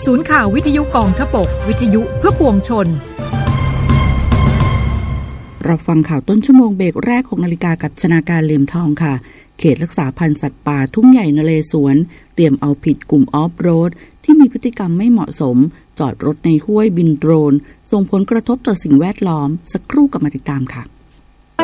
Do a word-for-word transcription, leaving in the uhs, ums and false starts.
ศูนย์ข่าววิทยุกองทพบกวิทยุเพื่อปวงชนเราฟังข่าวต้นชั่วโมงเบรกแรกหกนาฬิกากับชนาการเหลี่ยมทองค่ะเขตรักษาพันธุ์สัตว์ป่าทุ่งใหญ่นเรศวรเตรียมเอาผิดกลุ่มออฟโรดที่มีพฤติกรรมไม่เหมาะสมจอดรถในห้วยบินโดรนส่งผลกระทบต่อสิ่งแวดล้อมสักครู่กับมาติดตามค่ะ